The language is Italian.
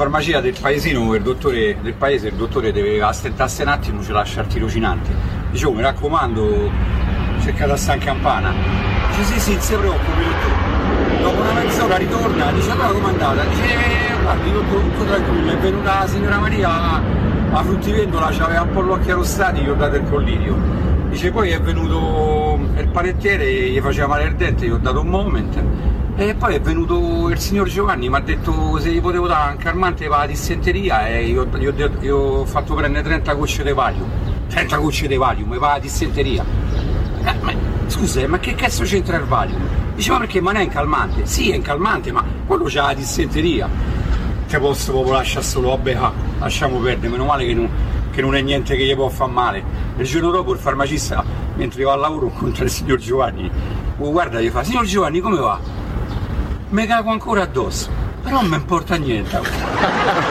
farmacia del paesino, il dottore del paese, il dottore doveva stentasse un attimo, ce lascia il tirocinante. Dicevo, mi raccomando, cercate a San Campana. Dice sì, non si preoccupi, dottore. Dopo una mezz'ora ritorna, dice allora com'è andata? Dice guardi, tutto tranquillo, è venuta la signora Maria a fruttivendola, c'aveva un po' l'occhio arrostati, gli ho dato il collirio. Dice poi è venuto il panettiere, gli faceva male il dente, gli ho dato un Moment. E poi è venuto il signor Giovanni, mi ha detto se gli potevo dare un calmante per la dissenteria e gli ho fatto prendere 30 gocce di Valium. 30 gocce di Valium per la dissenteria. Ma scusa, ma che cazzo c'entra il Valium? Dice ma perché non è un calmante? Sì, è un calmante, ma quello c'ha la dissenteria. Te posso proprio lasciare solo, vabbè, lasciamo perdere, meno male che non è niente che gli può far male. Il giorno dopo il farmacista, mentre va al lavoro, incontra il signor Giovanni. Guarda, gli fa, signor Giovanni, come va? Mi cago ancora addosso, però non mi importa niente.